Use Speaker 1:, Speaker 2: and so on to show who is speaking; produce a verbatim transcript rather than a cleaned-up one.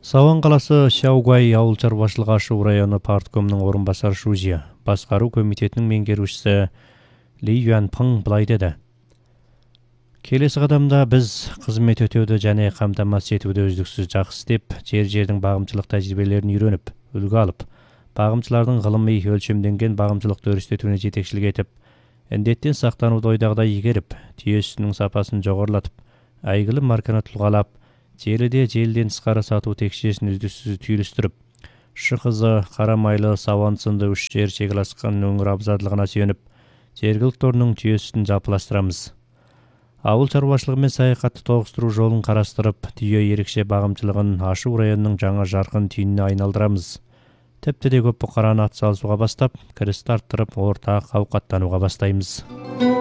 Speaker 1: Сауан қаласы Шаугай ауыл шаруашылығы Ашу районы парткомының орынбасар Шужия, басқару комитетінің меңгерушісі Ли Юанпың былай деді. Келесі қадамда біз қызмет өтеуді және қамтамасыз етуді үздіксіз жақсы істеп, жер-жердің бағымшылық тәжірибелерін үйреніп, үлгі алып, бағымшылардың ғылыми өлшемденген бағымшылықты өрістетуіне жетекшілік етіп, індеттен сақтануды ойдағыдай игеріп, түйе сүтінің сапасын жоғарылатып, әйгілі марканы тұлғалап, желіде желден тысқары сату текшесін үздіксіз түйілістіріп, шықызы, қара майлы, сауан сынды үш жер шекаласқан өңір абзарлығына сүйеніп, жергілікті орнының түйе сүтін жалпыластырамыз. Ауыл шаруашылығымен саяхатты тоғыстыру жолын қарастырып, түйе ерекше бағымшылығын Ашу районының жаңа жарқын түйініне айналдырамыз. Тіпті де көп бұқараны атсалысуға бастап, кірісті арттырып, ортақ ауқаттануға бастаймыз.